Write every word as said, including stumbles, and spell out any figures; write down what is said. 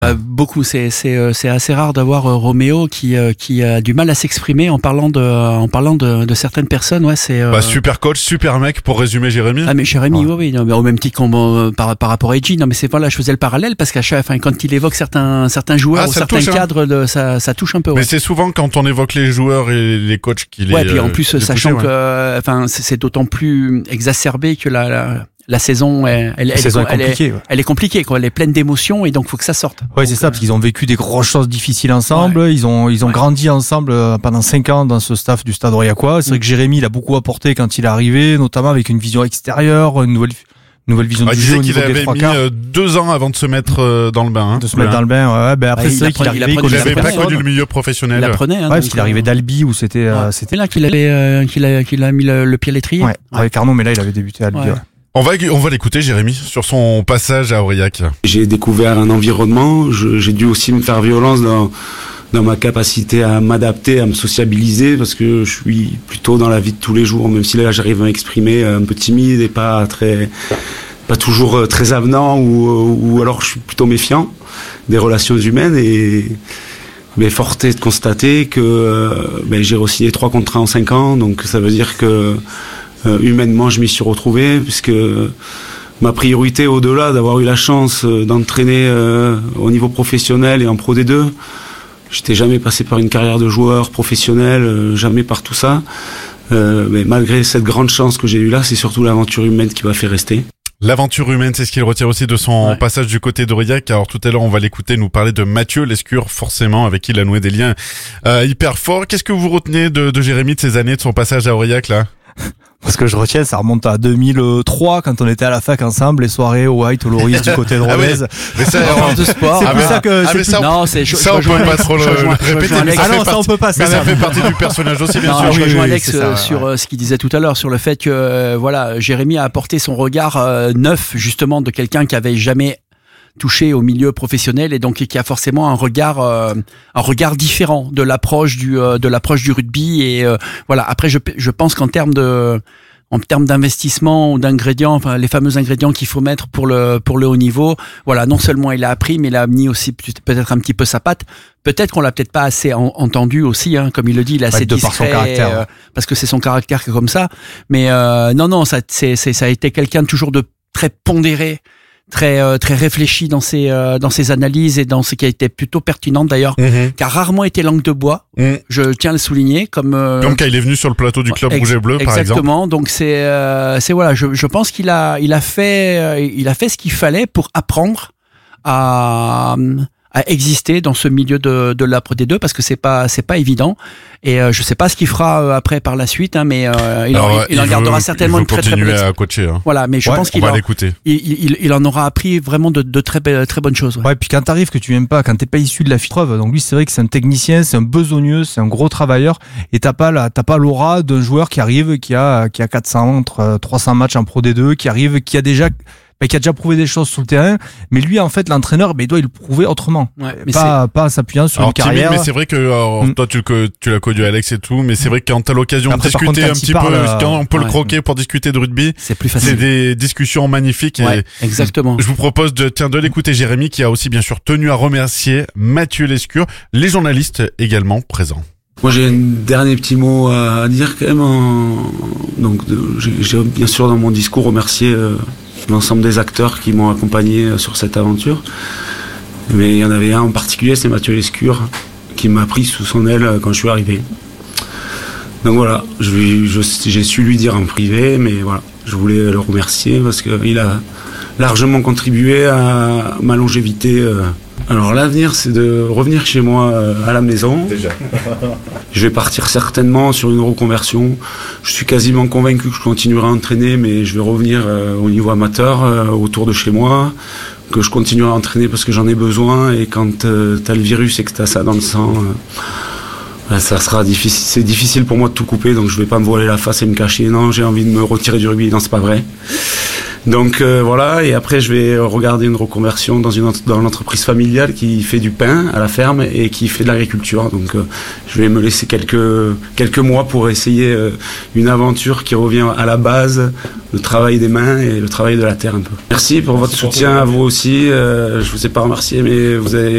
Euh, beaucoup, c'est c'est euh, c'est assez rare d'avoir euh, Roméo qui euh, qui a du mal à s'exprimer en parlant de en parlant de, de certaines personnes. Ouais, c'est euh... bah, super coach, super mec pour résumer Jérémy. Ah mais Jérémy, ouais. oui, oui, non, mais au même titre qu'on euh, par par rapport à Edgy. Non mais c'est voilà, je faisais le parallèle parce qu'à chaque, enfin quand il évoque certains certains joueurs ah, ou certains touche, cadres, hein. de, ça ça touche un peu. Ouais. Mais c'est souvent quand on évoque les joueurs et les coachs qu'il est. Ouais, puis en plus euh, sachant touché, ouais. que enfin c'est, c'est d'autant plus exacerbé que la, la La saison, elle, elle, la saison est elle, compliquée, est, ouais. elle est compliquée, quoi. Elle est pleine d'émotions et donc faut que ça sorte. Ouais, c'est ça, parce qu'ils ont vécu des grosses choses difficiles ensemble. Ouais. Ils ont, ils ont ouais. grandi ensemble pendant cinq ans dans ce staff du Stade Aurillacois. C'est vrai que Jérémy, il a beaucoup apporté quand il est arrivé, notamment avec une vision extérieure, une nouvelle, une nouvelle vision ah, du il jeu au disait niveau qu'il des avait trois mis quarts. euh, deux ans avant de se mettre euh, dans le bain. Hein. De se mettre dans le bain, ouais. ouais. Ben après, bah, c'est vrai qu'il apprenait, arrivait, il il Il connaissait n'avait pas personne. connu le milieu professionnel. Il apprenait, hein, Ouais, parce qu'il euh, arrivait d'Albi où c'était, ouais. euh, c'était. C'est là qu'il avait, euh, qu'il a, qu'il a mis le, le pied à l'étrier. Ouais, avec Arnaud, mais là, il avait débuté à Albi, Ouais. ouais. On va, on va l'écouter, Jérémy, sur son passage à Aurillac. J'ai découvert un environnement, je, j'ai dû aussi me faire violence dans, dans ma capacité à m'adapter, à me sociabiliser, parce que je suis plutôt dans la vie de tous les jours, même si là j'arrive à m'exprimer un peu timide et pas très, pas toujours très avenant, ou, ou alors je suis plutôt méfiant des relations humaines, et mais fort est de constater que ben, j'ai re-signé trois contrats en cinq ans, donc ça veut dire que Euh, humainement, je m'y suis retrouvé, puisque ma priorité, au-delà d'avoir eu la chance euh, d'entraîner euh, au niveau professionnel et en Pro D deux, j'étais jamais passé par une carrière de joueur professionnel, euh, jamais par tout ça. Euh, mais malgré cette grande chance que j'ai eue là, c'est surtout l'aventure humaine qui m'a fait rester. L'aventure humaine, c'est ce qu'il retient aussi de son ouais. passage du côté d'Aurillac. Alors tout à l'heure, on va l'écouter nous parler de Mathieu Lescure, forcément, avec qui il a noué des liens euh, hyper forts. Qu'est-ce que vous retenez de, de Jérémy, de ces années, de son passage à Aurillac, là? Ce que je retiens, ça remonte à deux mille trois, quand on était à la fac ensemble, les soirées au White, au Loris, du côté de Rodez. Ah oui. Mais ça, Alors, de sport. C'est ah plus mais, ça que, ah c'est mais plus... ça, Non, c'est, je, ça je on peut rejoins pas Alex, trop le, je rejoins- le je répéter, rejoins mais Alex. ça Ah fait non, ça, partie, on peut pas, ça, mais ça merde. fait partie du personnage aussi, bien Non, sûr. je oui, rejoins oui, Alex c'est ça, euh, ouais. sur euh, ce qu'il disait tout à l'heure, sur le fait que euh, voilà, Jérémy a apporté son regard euh, neuf justement de quelqu'un qui avait jamais touché au milieu professionnel et donc qui a forcément un regard euh, un regard différent de l'approche du euh, de l'approche du rugby et euh, voilà. Après, je je pense qu'en termes de en termes d'investissement ou d'ingrédients, enfin les fameux ingrédients qu'il faut mettre pour le pour le haut niveau, voilà, non seulement il a appris, mais il a mis aussi peut-être un petit peu sa patte. Peut-être qu'on l'a peut-être pas assez en, entendu aussi, hein, comme il le dit, il est assez Ouais, de par discret, son caractère, euh, parce que c'est son caractère qui est comme ça. Mais euh, non, non, ça, c'est, c'est, ça a été quelqu'un de toujours de très pondéré, très euh, très réfléchi dans ses euh, dans ses analyses et dans ce qui a été plutôt pertinent d'ailleurs, Mm-hmm. qui a rarement été langue de bois. Mm. Je tiens à le souligner, comme euh, Comme quand il est venu sur le plateau du club Ex- rouge et bleu, par exemple. Exactement. Donc c'est euh, c'est voilà, je je pense qu'il a il a fait euh, il a fait ce qu'il fallait pour apprendre à à exister dans ce milieu de de la Pro D deux, parce que c'est pas c'est pas évident et euh, je sais pas ce qu'il fera euh, après par la suite, hein, mais euh, il, Alors, en, il en veut- gardera certainement il veut une très très continuer bonne à coacher. Hein. voilà, mais je Ouais, pense On qu'il va en, l'écouter. il, il, il en aura appris vraiment de, de très be- très bonnes choses. Ouais. Ouais, puis quand t'arrives que tu viens pas, quand t'es pas issu de la preuve, donc lui c'est vrai que c'est un technicien, c'est un besogneux, c'est un gros travailleur, et t'as pas la, t'as pas l'aura d'un joueur qui arrive, qui a, qui a quatre cents, entre trois cents matchs en Pro D deux, qui arrive, qui a déjà, bah, qui a déjà prouvé des choses sur le terrain, mais lui en fait l'entraîneur, bah, il doit il le prouver autrement, Ouais, mais pas, pas en s'appuyant sur Alors, une timide, carrière. mais c'est vrai que alors, Mm. toi tu, le, tu l'as connu Alex et tout, mais c'est vrai que quand t'as l'occasion de Après, par discuter contre, un quand petit il parle, peu, euh, quand on peut le ouais. croquer pour discuter de rugby, c'est plus c'est facile. des discussions magnifiques. Et Ouais, exactement. je vous propose de tiens de l'écouter, Jérémy, qui a aussi bien sûr tenu à remercier Mathieu Lescure, les journalistes également présents. Moi, j'ai un dernier petit mot à dire quand même. En... Donc, de... j'ai, j'ai bien sûr dans mon discours remercié euh, l'ensemble des acteurs qui m'ont accompagné sur cette aventure. Mais il y en avait un en particulier, c'est Mathieu Lescure, qui m'a pris sous son aile quand je suis arrivé. Donc voilà, je, lui- je, j'ai su lui dire en privé, mais voilà, je voulais le remercier parce qu'il a largement contribué à ma longévité. euh. Alors l'avenir, c'est de revenir chez moi euh, à la maison. Déjà. Je vais partir certainement sur une reconversion. Je suis quasiment convaincu que je continuerai à entraîner, mais je vais revenir euh, au niveau amateur, euh, autour de chez moi, que je continuerai à entraîner parce que j'en ai besoin. Et quand euh, t'as le virus et que t'as ça dans le sang, euh, ça sera difficile. C'est difficile pour moi de tout couper, donc je vais pas me voiler la face et me cacher. Non, j'ai envie de me retirer du rugby. Non, c'est pas vrai. Donc euh, voilà, et après je vais regarder une reconversion dans une ent- dans l'entreprise familiale qui fait du pain à la ferme et qui fait de l'agriculture. Donc euh, je vais me laisser quelques quelques mois pour essayer euh, une aventure qui revient à la base, le travail des mains et le travail de la terre un peu. Merci pour votre soutien à vous aussi. Euh, je vous ai pas remercié, mais vous avez